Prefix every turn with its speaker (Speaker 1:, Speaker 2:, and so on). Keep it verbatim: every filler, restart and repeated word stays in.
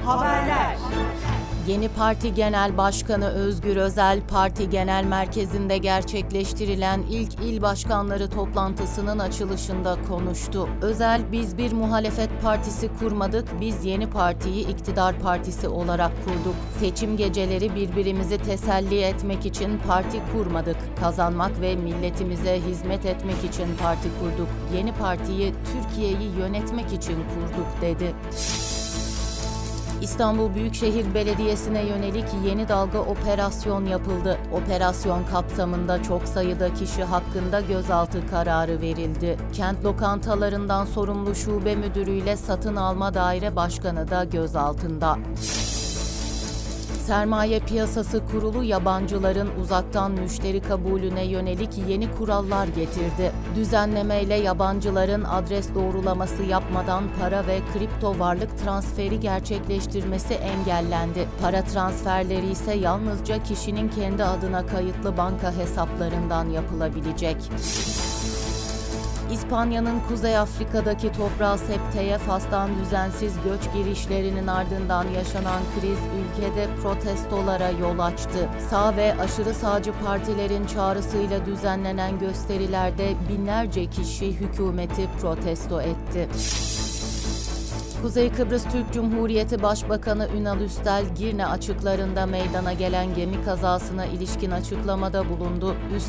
Speaker 1: Haberler.
Speaker 2: Yeni Parti Genel Başkanı Özgür Özel, parti genel merkezinde gerçekleştirilen ilk il başkanları toplantısının açılışında konuştu. Özel, "Biz bir muhalefet partisi kurmadık, biz yeni partiyi iktidar partisi olarak kurduk. Seçim geceleri birbirimizi teselli etmek için parti kurmadık. Kazanmak ve milletimize hizmet etmek için parti kurduk. Yeni partiyi Türkiye'yi yönetmek için kurduk," dedi. İstanbul Büyükşehir Belediyesi'ne yönelik yeni dalga operasyon yapıldı. Operasyon kapsamında çok sayıda kişi hakkında gözaltı kararı verildi. Kent lokantalarından sorumlu şube müdürüyle satın alma daire başkanı da gözaltında. Sermaye Piyasası Kurulu yabancıların uzaktan müşteri kabulüne yönelik yeni kurallar getirdi. Düzenlemeyle yabancıların adres doğrulaması yapmadan para ve kripto varlık transferi gerçekleştirmesi engellendi. Para transferleri ise yalnızca kişinin kendi adına kayıtlı banka hesaplarından yapılabilecek. İspanya'nın Kuzey Afrika'daki toprağı Septa'ya Fas'tan düzensiz göç girişlerinin ardından yaşanan kriz ülkede protestolara yol açtı. Sağ ve aşırı sağcı partilerin çağrısıyla düzenlenen gösterilerde binlerce kişi hükümeti protesto etti. Kuzey Kıbrıs Türk Cumhuriyeti Başbakanı Ünal Üstel, Girne açıklarında meydana gelen gemi kazasına ilişkin açıklamada bulundu. Üstel,